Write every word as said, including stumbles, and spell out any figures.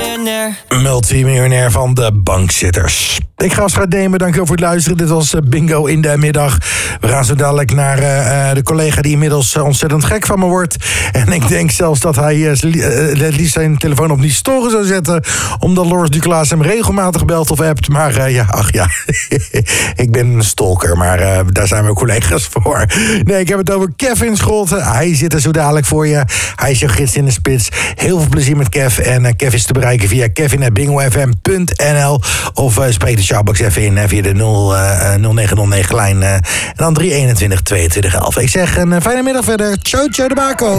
multimiljonair. Multimiljonair van de bankzitters. Ik ga afscheid nemen, dankjewel voor het luisteren. Dit was Bingo in de middag. We gaan zo dadelijk naar uh, de collega die inmiddels uh, ontzettend gek van me wordt. En ik denk zelfs dat hij uh, het liefst zijn telefoon op niet storen zou zetten, omdat Loris Duclaas hem regelmatig belt of appt. Maar uh, ja, ach ja, ik ben een stalker, maar uh, daar zijn mijn collega's voor. Nee, ik heb het over Kevin Scholten. Hij zit er zo dadelijk voor je. Hij is je gids in de spits. Heel veel plezier met Kev. En uh, Kev is te bereiken via kevin at bingo f m punt n l of uh, spreek de Shoutbox even in uh, via de nul negen nul negen lijn uh, en dan drie eenentwintig tweeëntwintig elf. Ik zeg een uh, fijne middag verder. Ciao, ciao de bako.